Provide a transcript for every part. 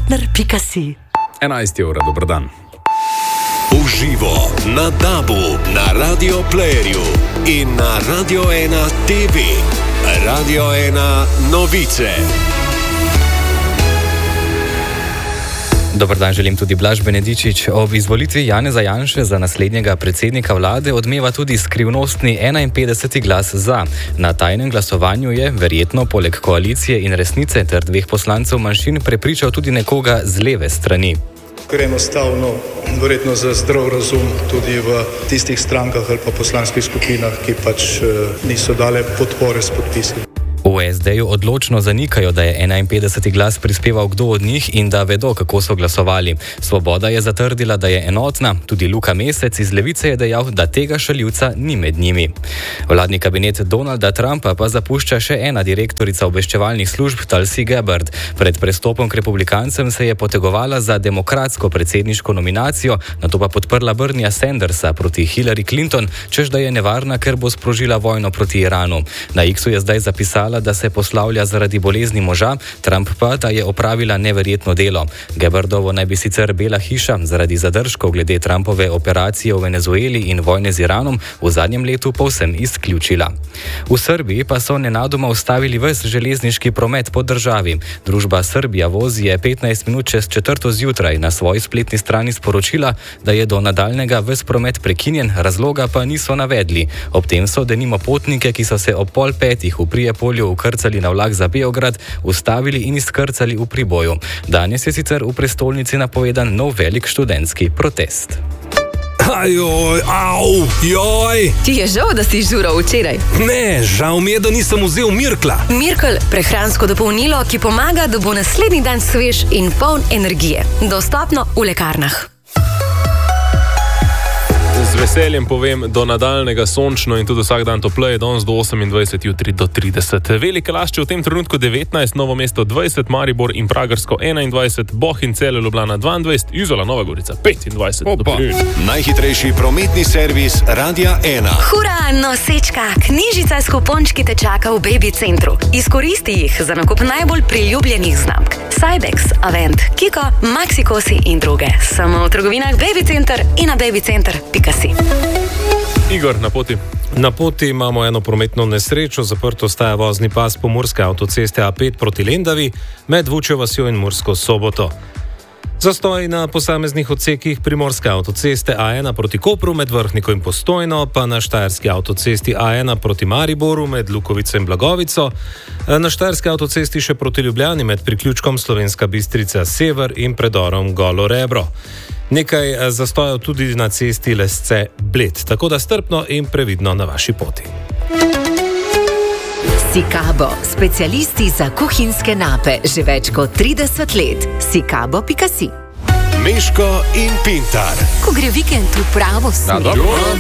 partner.si. 11 ura, dober dan. Uživo na DAB-u, na Radio Playerju in na Radio 1 TV. Radio 1 novice. Dobar dan, želim tudi Blaž Benedičič. Ob izvolitvi Janeza Janše za naslednjega predsednika vlade odmeva tudi skrivnostni 51. glas za. Na tajnem glasovanju je, verjetno poleg koalicije in resnice ter dveh poslancev manjšin, prepričal tudi nekoga z leve strani. Ker enostavno, verjetno za zdrav razum tudi v tistih strankah ali pa poslanskih skupinah, ki pač niso dale podpore s podpisi. V SD-ju odločno zanikajo, da je 51. glas prispeval kdo od njih in da vedo, kako so glasovali. Svoboda je zatrdila, da je enotna, tudi Luka Mesec iz Levice je dejal, da tega šaljivca ni med njimi. Vladni kabinet Donalda Trumpa pa zapušča še ena direktorica obveščevalnih služb, Tulsi Gabbard. Pred prestopom k republikancem se je potegovala za demokratsko predsedniško nominacijo, nato pa podprla Bernieja Sandersa proti Hillary Clinton, češ da je nevarna, ker bo sprožila vojno proti Iranu. Na X-u je zdaj zapisala, da se poslavlja zaradi bolezni moža, Trump pa, da je opravila neverjetno delo. Gabbardovo naj bi sicer Bela hiša zaradi zadržkov glede Trumpove operacije v Venezueli in vojne z Iranom v zadnjem letu povsem izključila. V Srbiji pa so nenadoma ustavili ves železniški promet po državi. Družba Srbija voz je 15 minut čez 4. zjutraj na svoji spletni strani sporočila, da je do nadaljnega ves promet prekinjen, razloga pa niso navedli. Ob tem so denimo potnike, ki so se ob 4:30 v Prijepolju ukrcali na vlak za Beograd, ustavili in izkrcali v Priboju. Danes je sicer v prestolnici napovedan nov velik študentski protest. Ajoj, au, joj! Ti je žal, da si žural včeraj? Ne, žal mi je, da nisem vzel Mirkla. Mirkl, prehransko dopolnilo, ki pomaga, da bo naslednji dan svež in poln energije. Dostopno v lekarnah. Z veseljem povem, do nadaljnega sončno in tudi vsak dan topleje, danes do 28, jutri do 30. Velike Lašče v tem trenutku 19, Novo mesto 20, Maribor in Pragersko 21, Bohinj, Celje, Ljubljana 22, Izola, Nova Gorica 25. Najhitrejši prometni servis Radia 1. Hura, nosečka, knjižica s kupončki te čaka v Baby centru. Izkoristi jih za nakup najbolj priljubljenih znamk. Cybex, Avent, Kiko, Maxikosi in druge. Samo v trgovinah Baby Center in na babycenter.si. Igor, na poti. Na poti imamo eno prometno nesrečo, zaprto ostaja vozni pas pomurske avtoceste A5 proti Lendavi med Vučjo vasjo in Mursko Soboto. Zastoj na posameznih odsekih primorske avtoceste A1 proti Kopru med Vrhniko in Postojno, pa na štajerski avtocesti A1 proti Mariboru med Lukovico in Blagovico, na štajerski avtocesti še proti Ljubljani med priključkom Slovenska Bistrica Sever in predorom Golo Rebro. Nekaj zastojev tudi na cesti Lesce Bled, tako da strpno in previdno na vaši poti. Sikabo, specialisti za kuhinjske nape, že več kot 30 let. Sikabo.si. Meško in Pintar. Ko gre vikend v pravo smer.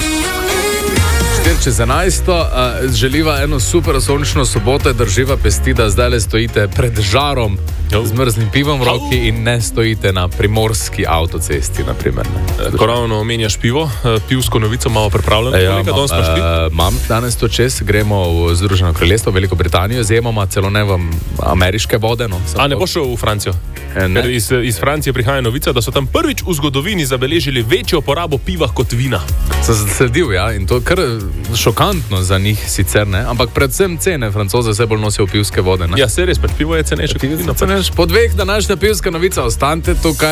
4:11, želiva eno super sončno soboto, drživa pesti, da zdaj le stojite pred žarom z mrzlim pivom v roki in ne stojite na primorski avtocesti, naprimer. Ko ravno omenjaš pivo, pivsko novico malo pripravljeno. Imam danes to čez, gremo v Združeno kraljestvo, Veliko Britanijo, zjemoma celo ne v ameriške vode. No, a ne bo šel v Francijo? Ne. Ker iz Francije prihaja novica, da so tam prvič v zgodovini zabeležili večjo porabo piva kot vina. Sem zasledil, ja, in to je kar šokantno za njih sicer, ne, ampak predvsem cene. Francoze vse bolj nosijo pivske vode, ne. Ja, se res, pivo je cenejše. Po 2 današnja pivska novica, ostanite tukaj.